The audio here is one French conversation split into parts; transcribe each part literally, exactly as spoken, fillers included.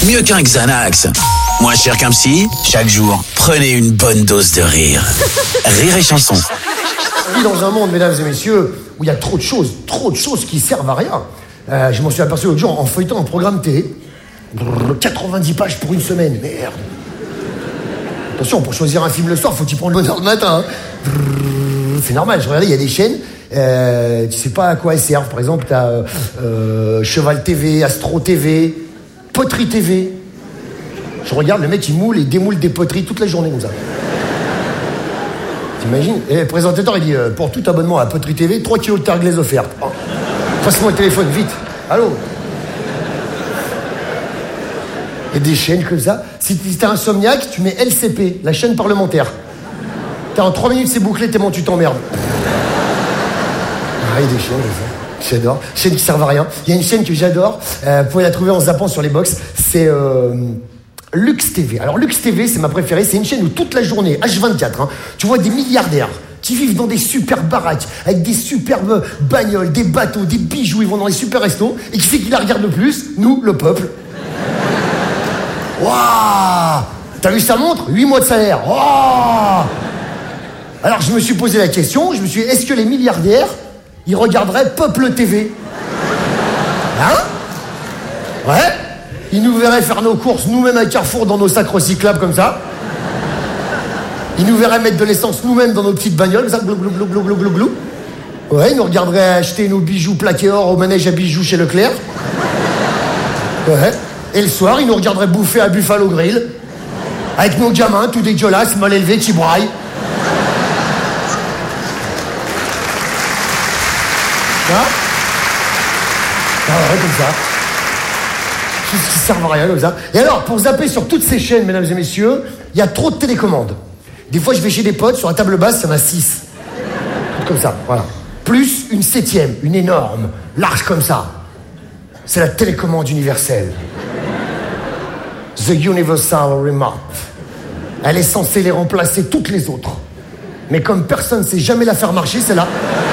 Mieux qu'un Xanax. Moins cher qu'un psy, chaque jour, prenez une bonne dose de rire. Rire et chanson. On vit dans un monde, mesdames et messieurs, où il y a trop de choses, trop de choses qui servent à rien. Euh, je m'en suis aperçu l'autre jour en feuilletant un programme télé. quatre-vingt-dix pages pour une semaine, merde. Attention, pour choisir un film le soir, faut t'y prendre bonne heure le matin. Hein. C'est normal, je regardais, il y a des chaînes, euh, tu sais pas à quoi elles servent. Par exemple, t'as euh, euh, Cheval T V, Astro T V, Poterie T V. Je regarde, le mec il moule et démoule des poteries toute la journée comme ça. T'imagines? Et le présentateur il dit euh, pour tout abonnement à Poterie T V, trois kilos de terre glaise offerte. Oh. Passe-moi le téléphone, vite. Allô? Et des chaînes comme ça. Si t'es insomniaque, tu mets L C P, la chaîne parlementaire. T'as en trois minutes c'est bouclé, tellement tu t'emmerdes. Ah, il y a des chaînes comme ça. J'adore. Chaînes qui servent à rien. Il y a une chaîne que j'adore. Euh, vous pouvez la trouver en zappant sur les box. C'est euh, Lux T V. Alors Lux T V, c'est ma préférée. C'est une chaîne où toute la journée, H vingt-quatre, hein, tu vois des milliardaires qui vivent dans des super baraques, avec des superbes bagnoles, des bateaux, des bijoux. Ils vont dans des super restos. Et qui c'est qui la regarde le plus? Nous, le peuple. Waouh! T'as vu sa montre? huit mois de salaire. Waouh! Alors je me suis posé la question, je me suis dit, est-ce que les milliardaires, ils regarderaient Peuple T V? Hein? Ouais? Ils nous verraient faire nos courses nous-mêmes à Carrefour dans nos sacs recyclables comme ça. Ils nous verraient mettre de l'essence nous-mêmes dans nos petites bagnoles, comme ça, glou glou glou glou glou glou glou. Ouais, ils nous regarderaient acheter nos bijoux plaqués or au manège à bijoux chez Leclerc. Ouais. Et le soir, ils nous regarderaient bouffer à Buffalo Grill. Avec nos gamins, tout dégueulasses, mal élevés, qui braillent. Hein? Ah ouais, comme ça. Choses qui servent à rien, comme ça. Et alors, pour zapper sur toutes ces chaînes, mesdames et messieurs, il y a trop de télécommandes. Des fois, je vais chez des potes, sur la table basse, il y en a six. Toutes comme ça, voilà. Plus une septième, une énorme, large comme ça. C'est la télécommande universelle. The Universal Remote. Elle est censée les remplacer toutes les autres. Mais comme personne ne sait jamais la faire marcher, celle-là,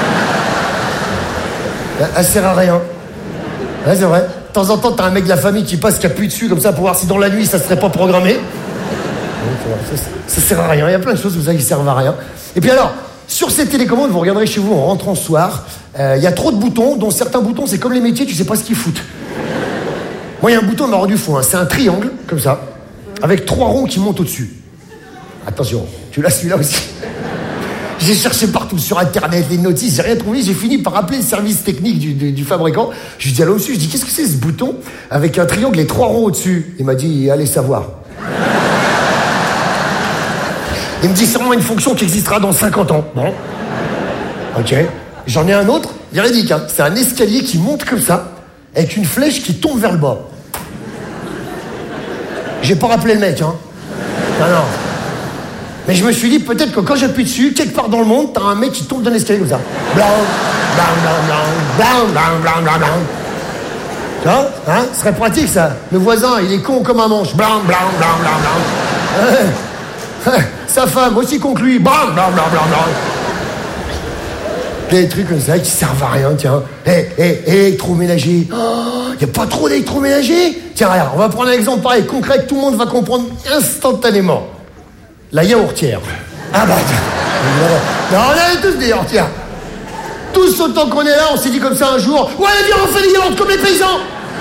elle sert à rien. Ouais, c'est vrai. De temps en temps, t'as un mec de la famille qui passe, qui appuie dessus comme ça pour voir si dans la nuit ça serait pas programmé. Ça, ça sert à rien. Il y a plein de choses comme ça qui servent à rien. Et puis alors, sur ces télécommandes, vous regarderez chez vous en rentrant ce soir, il euh, y a trop de boutons, dont certains boutons, c'est comme les métiers, tu sais pas ce qu'ils foutent. Moi, il y a un bouton, il m'a rendu fou. Hein. C'est un triangle, comme ça, avec trois ronds qui montent au-dessus. Attention, tu l'as celui-là aussi. J'ai cherché partout, sur Internet, les notices, j'ai rien trouvé. J'ai fini par appeler le service technique du, du, du fabricant. Je lui dis, allô, monsieur, je dis, qu'est-ce que c'est ce bouton avec un triangle et trois ronds au-dessus? Il m'a dit, allez savoir. Il me dit, sûrement une fonction qui existera dans cinquante ans. Bon. Ok. J'en ai un autre, véridique, hein. C'est un escalier qui monte comme ça, avec une flèche qui tombe vers le bas. J'ai pas rappelé le mec, hein. Non, non. Mais je me suis dit, peut-être que quand j'appuie dessus, quelque part dans le monde, t'as un mec qui tombe d'un escalier comme ça. Blanc, blanc, blanc, blanc, blanc, blanc, blanc, blanc. Tu vois, hein, ce serait pratique, ça. Le voisin, il est con comme un manche. Blanc, blanc, blanc, blanc, blanc. Ouais. Sa femme, aussi con que lui. Blanc, blanc, blanc, blanc, blanc. Des trucs comme ça qui servent à rien, tiens. Hé, hé, électroménager. Il n'y a pas trop d'électroménager. Tiens, regarde, on va prendre un exemple pareil, concret, que tout le monde va comprendre instantanément. La yaourtière. Ah bah, non, on avait tous des yaourtières. Tous autant qu'on est là, on s'est dit comme ça un jour, ouais, viens, on fait des yaourts comme les paysans.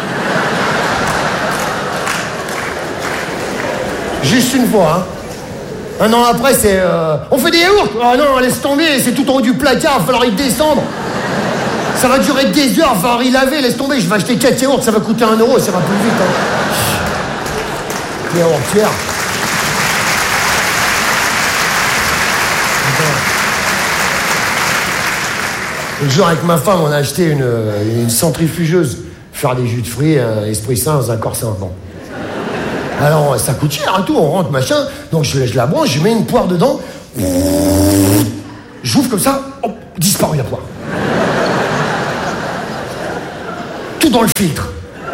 Juste une fois, hein. Un an après, c'est... Euh, on fait des yaourts. Oh non, laisse tomber, c'est tout en haut du placard, il va falloir y descendre. Ça va durer des heures, il va falloir y laver, laisse tomber, je vais acheter quatre yaourts, ça va coûter un euro, ça va plus vite. Hein. Yaourtière. Un jour, avec ma femme, on a acheté une, une centrifugeuse. Faire des jus de fruits, un esprit sain dans un corps sain. Bon. Alors, ça coûte cher et tout, on rentre, machin. Donc, je, je la branche, je mets une poire dedans. J'ouvre comme ça, hop, disparu la poire. Tout dans le filtre.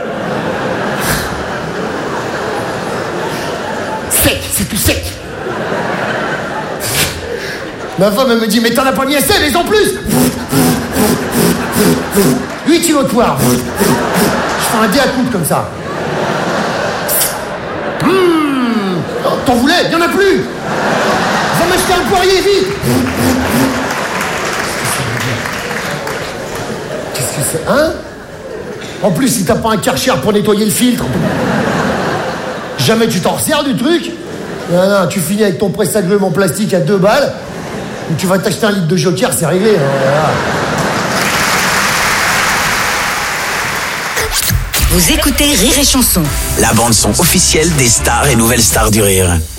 Sec, c'est tout sec. Ma femme, elle me dit, mais t'en as pas mis assez, mais en plus. huit kilos de poire. Je fais un dé à coupe comme ça. Hum, t'en voulais? Y'en a plus. Va m'acheter un poirier, vite. Qu'est-ce que c'est? Hein? En plus, si t'as pas un Karcher pour nettoyer le filtre, jamais tu t'en resserres du truc. Non, non, tu finis avec ton presse-agrumes en plastique à deux balles, ou tu vas t'acheter un litre de Joker, c'est réglé. Hein, voilà. Vous écoutez Rire et Chanson, la bande-son officielle des stars et nouvelles stars du rire.